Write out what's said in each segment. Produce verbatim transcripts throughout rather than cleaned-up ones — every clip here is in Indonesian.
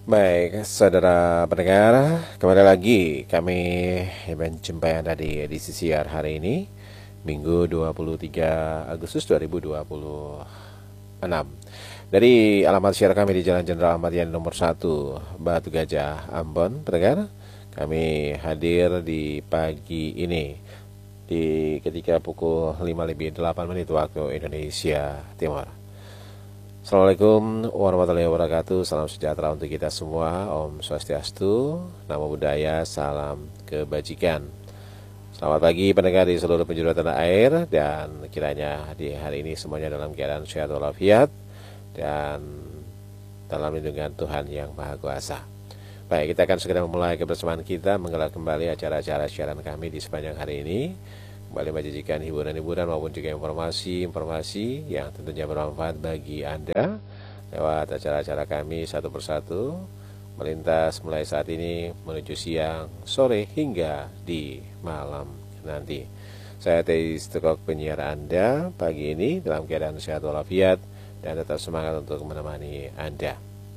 Baik, saudara pendengar, kembali lagi kami menjumpai Anda di edisi siar hari ini, Minggu dua puluh tiga Agustus dua ribu dua puluh enam. Dari alamat siar kami di Jalan Jenderal Ahmad Yani nomor satu, Batu Gajah, Ambon, pendengar. Kami hadir di pagi ini di ketika pukul lima lebih delapan menit waktu Indonesia Timur. Assalamualaikum warahmatullahi wabarakatuh. Salam sejahtera untuk kita semua. Om Swastiastu, Namo Buddhaya, salam kebajikan. Selamat pagi pendengar di seluruh penjuru tanah air, dan kiranya di hari ini semuanya dalam keadaan sehat walafiat dan dalam lindungan Tuhan Yang Maha Kuasa. Baik, kita akan segera memulai kebersamaan kita menggelar kembali acara-acara siaran kami di sepanjang hari ini, kembali menyajikan hiburan-hiburan maupun juga informasi-informasi yang tentunya bermanfaat bagi Anda lewat acara-acara kami satu persatu, melintas mulai saat ini menuju siang, sore hingga di malam nanti. Saya Teddy Stekok, penyiar Anda pagi ini dalam keadaan sehat walafiat dan tetap semangat untuk menemani Anda.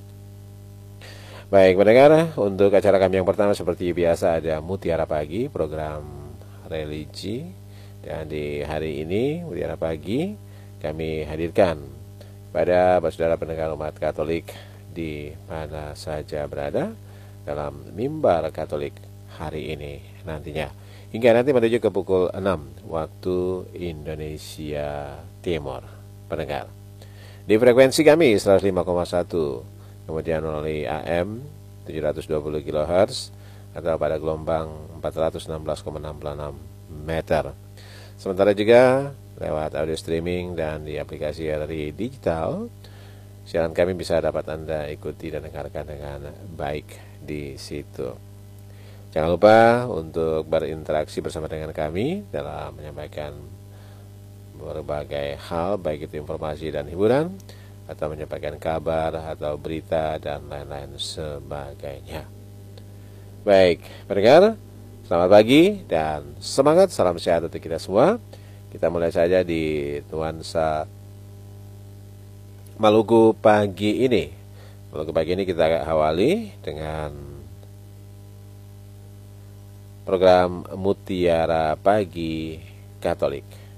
Baik pendengar, untuk acara kami yang pertama seperti biasa ada Mutiara Pagi, program religi. Dan di hari ini Mutiara Pagi kami hadirkan pada saudara pendengar umat Katolik di mana saja berada dalam mimbar Katolik hari ini nantinya, hingga nanti menuju ke pukul enam waktu Indonesia Timur pendengar. Di frekuensi kami seratus lima koma satu, kemudian melalui A M tujuh ratus dua puluh kilohertz atau pada gelombang empat ratus enam belas koma enam enam meter. Sementara juga lewat audio streaming dan di aplikasi R R I digital, siaran kami bisa dapat Anda ikuti dan dengarkan dengan baik di situ. Jangan lupa untuk berinteraksi bersama dengan kami dalam menyampaikan berbagai hal, baik itu informasi dan hiburan, atau menyampaikan kabar atau berita dan lain-lain sebagainya. Baik, pendengar, selamat pagi dan semangat, salam sehat untuk kita semua. Kita mulai saja di nuansa Maluku pagi ini. Maluku pagi ini kita awali dengan program Mutiara Pagi Katolik.